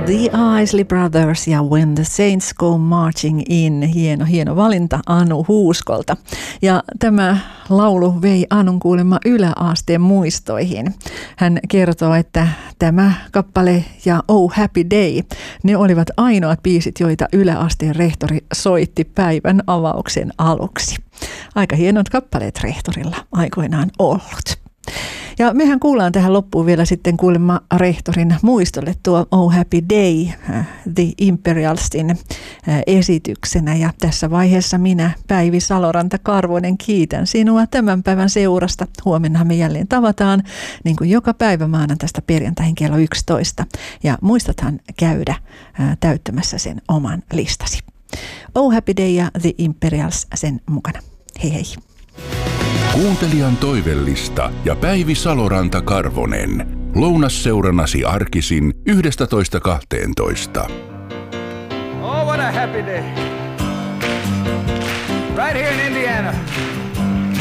The Isley Brothers ja When the Saints Go Marching In. Hieno valinta Anu Huuskolta. Ja tämä laulu vei Anun kuulemma yläasteen muistoihin. Hän kertoo, että tämä kappale ja Oh Happy Day, ne olivat ainoat biisit, joita yläasteen rehtori soitti päivän avauksen aluksi. Aika hienot kappaleet rehtorilla aikoinaan ollut. Ja mehän kuullaan tähän loppuun vielä sitten kuulemma rehtorin muistolle tuo Oh Happy Day The Imperialstin esityksenä. Ja tässä vaiheessa minä, Päivi Saloranta-Karvonen, kiitän sinua tämän päivän seurasta. Huomennahan me jälleen tavataan, niin kuin joka päivä maanantaista perjantaihin kello 11. Ja muistathan käydä täyttämässä sen oman listasi. Oh Happy Day ja The Imperials sen mukana. Hei hei. Kuuntelijan toivellista ja Päivi Saloranta-Karvonen. Lounasseuranasi arkisin 11.12. Oh, what a happy day. Right here in Indiana.